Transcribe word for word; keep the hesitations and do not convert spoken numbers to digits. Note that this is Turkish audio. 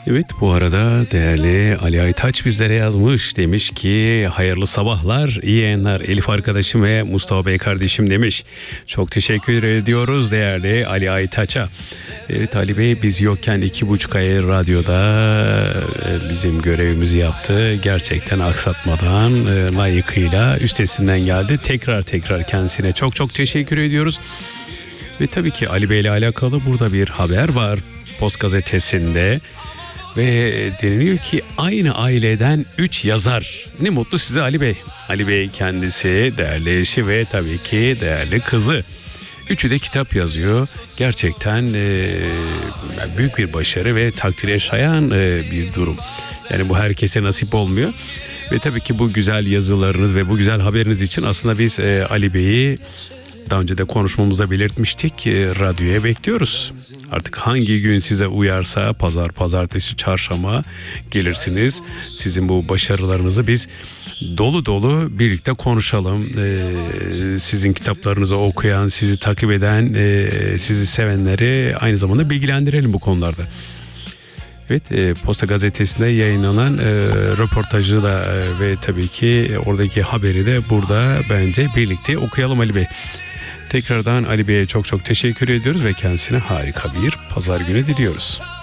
Evet, bu arada değerli Ali Aytaç bizlere yazmış, demiş ki hayırlı sabahlar, iyi yayınlar Elif arkadaşım ve Mustafa Bey kardeşim demiş. Çok teşekkür ediyoruz değerli Ali Aytaç'a. Evet Ali Bey, biz yokken iki buçuk ay radyoda bizim görevimizi yaptı. Gerçekten aksatmadan, layıkıyla üstesinden geldi. Tekrar tekrar kendisine çok çok teşekkür ediyoruz. Ve tabii ki Ali Bey ile alakalı burada bir haber var Post Gazetesi'nde. Ve deniliyor ki aynı aileden üç yazar. Ne mutlu size Ali Bey. Ali Bey kendisi, değerli eşi ve tabii ki değerli kızı. Üçü de kitap yazıyor. Gerçekten e, büyük bir başarı ve takdire şayan e, bir durum. Yani bu herkese nasip olmuyor. Ve tabii ki bu güzel yazılarınız ve bu güzel haberiniz için aslında biz e, Ali Bey'i daha önce de konuşmamızda belirtmiştik. E, radyoya bekliyoruz. Artık hangi gün size uyarsa pazar, pazartesi, çarşamba gelirsiniz. Sizin bu başarılarınızı biz dolu dolu birlikte konuşalım. E, sizin kitaplarınızı okuyan, sizi takip eden, e, sizi sevenleri aynı zamanda bilgilendirelim bu konularda. Evet, e, Posta Gazetesi'nde yayınlanan e, röportajı da e, ve tabii ki oradaki haberi de burada bence birlikte okuyalım Ali Bey. Tekrardan Ali Bey'e çok çok teşekkür ediyoruz ve kendisine harika bir pazar günü diliyoruz.